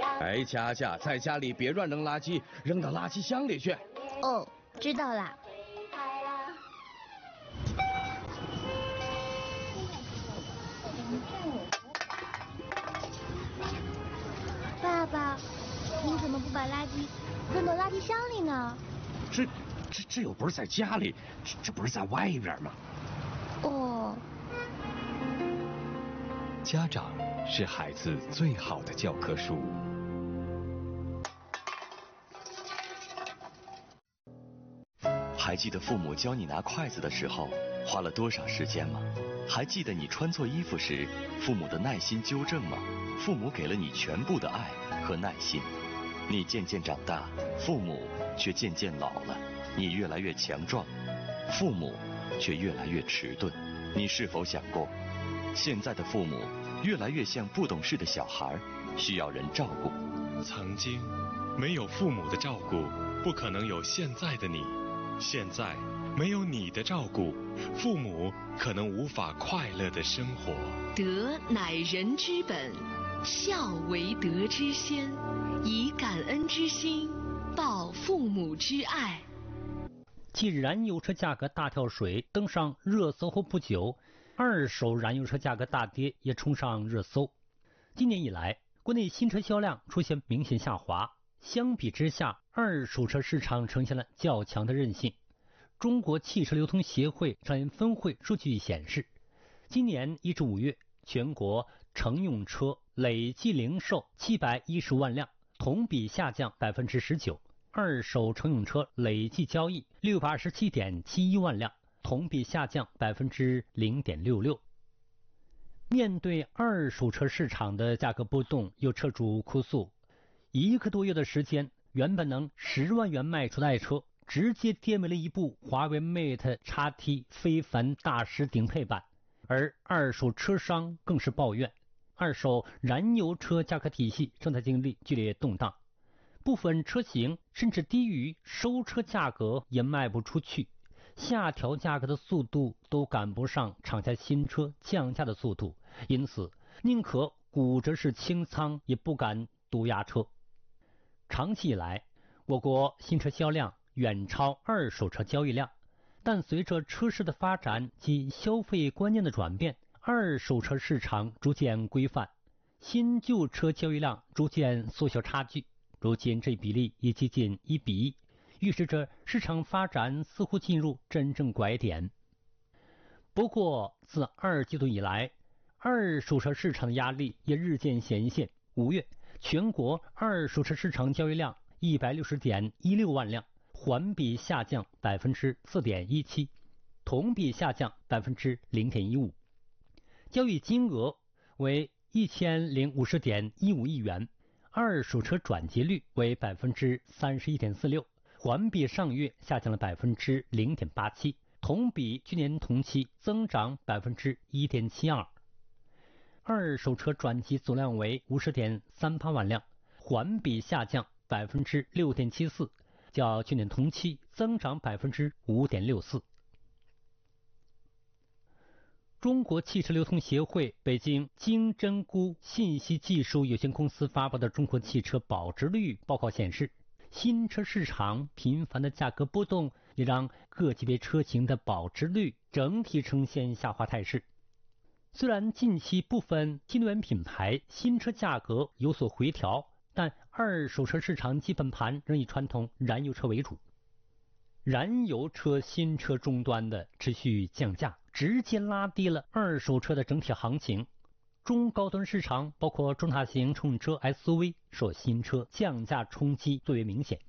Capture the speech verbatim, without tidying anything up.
哎，佳佳，在家里别乱扔垃圾，扔到垃圾箱里去。 哦，知道了。爸爸，你怎么不把垃圾扔到垃圾箱里呢？ 这、这、这又不是在家里，这、这不是在外边吗？ 哦。 家长是孩子最好的教科书。还记得父母教你拿筷子的时候花了多少时间吗？还记得你穿错衣服时父母的耐心纠正吗？父母给了你全部的爱和耐心。你渐渐长大，父母却渐渐老了。你越来越强壮，父母却越来越迟钝。你是否想过，现在的父母越来越像不懂事的小孩，需要人照顾。 曾经没有父母的照顾，不可能有现在的你。现在没有你的照顾，父母可能无法快乐的生活。 德乃人之本，孝为德之先，以感恩之心报父母之爱。 继燃油车价格大跳水登上热搜后不久，二手燃油车价格大跌也冲上热搜。今年以来，国内新车销量出现明显下滑，相比之下，二手车市场呈现了较强的韧性。中国汽车流通协会上研分会数据显示，今年一至五月，全国乘用车累计零售七百一十万辆，同比下降百分之十九。二手乘用车累计交易六百二十七点七一万辆，同比下降百分之零点六六。面对二手车市场的价格波动，有车主哭诉，一个多月的时间，原本能十万元卖出的爱车，直接跌没了一部华为 Mate X T 非凡大师顶配版。而二手车商更是抱怨，二手燃油车价格体系正在经历剧烈动荡，部分车型甚至低于收车价格也卖不出去，下调价格的速度都赶不上厂家新车降价的速度，因此宁可骨折式清仓也不敢独压车。长期以来，我国新车销量远超二手车交易量，但随着车市的发展及消费观念的转变，二手车市场逐渐规范，新旧车交易量逐渐缩小差距，如今这比例已接近一比一，预示着市场发展似乎进入真正拐点。不过自二季度以来，二手车市场的压力也日渐显现。五月，全国二手车市场交易量一百六十点一六万辆，环比下降百分之四点一七，同比下降百分之零点一五，交易金额为一千零五十点一五亿元，二手车转结率为百分之三十一点四六，环比上月下降了百分之零点八七，同比去年同期增长百分之一点七二。二手车转机总量为五十点三八万辆，环比下降百分之六点七四，较去年同期增长百分之五点六四。中国汽车流通协会北京金针菇信息技术有限公司发布的中国汽车保值率报告显示，新车市场频繁的价格波动也让各级别车型的保值率整体呈现下滑态势。虽然近期部分新能源品牌新车价格有所回调，但二手车市场基本盘仍以传统燃油车为主。燃油车新车终端的持续降价，直接拉低了二手车的整体行情。中高端市场包括中大型乘用车 S U V 受新车降价冲击最为明显。